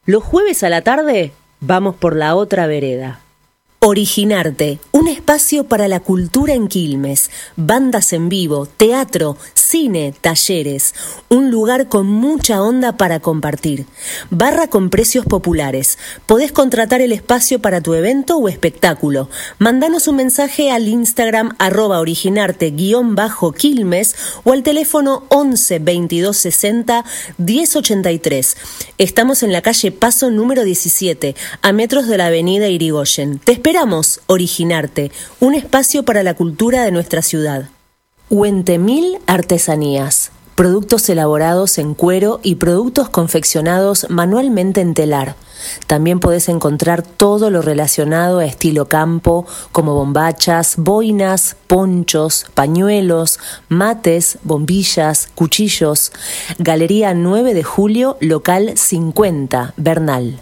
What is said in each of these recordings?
Los jueves a la tarde vamos por la otra vereda. Originarte, un espacio para la cultura en Quilmes, bandas en vivo, teatro, cine, talleres, un lugar con mucha onda para compartir. Barra con precios populares. Podés contratar el espacio para tu evento o espectáculo. Mandanos un mensaje al Instagram @originarte_Quilmes o al teléfono 11 22 60 10 83. Estamos en la calle Paso número 17, a metros de la avenida Irigoyen. Te esperamos, Originarte, un espacio para la cultura de nuestra ciudad. Huentemil Artesanías, productos elaborados en cuero y productos confeccionados manualmente en telar. También podés encontrar todo lo relacionado a estilo campo, como bombachas, boinas, ponchos, pañuelos, mates, bombillas, cuchillos. Galería 9 de Julio, local 50, Bernal.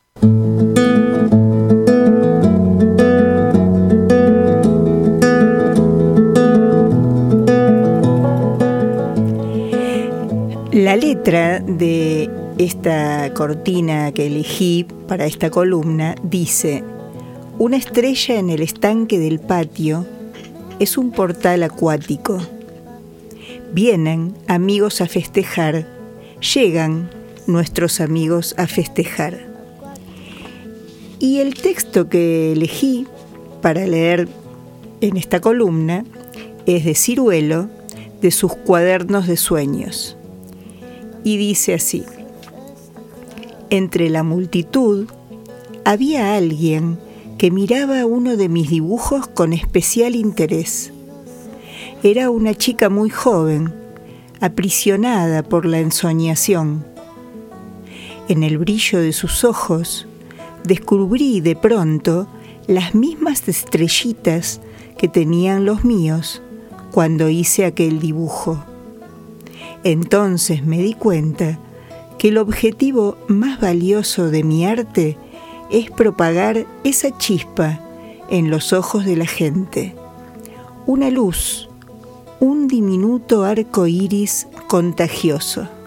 La letra de esta cortina que elegí para esta columna dice: una estrella en el estanque del patio es un portal acuático. Vienen amigos a festejar, llegan nuestros amigos a festejar. Y el texto que elegí para leer en esta columna es de Ciruelo, de sus cuadernos de sueños. Y dice así: entre la multitud había alguien que miraba uno de mis dibujos con especial interés. Era una chica muy joven, aprisionada por la ensoñación. En el brillo de sus ojos descubrí de pronto las mismas estrellitas que tenían los míos cuando hice aquel dibujo. Entonces me di cuenta que el objetivo más valioso de mi arte es propagar esa chispa en los ojos de la gente. Una luz, un diminuto arco iris contagioso.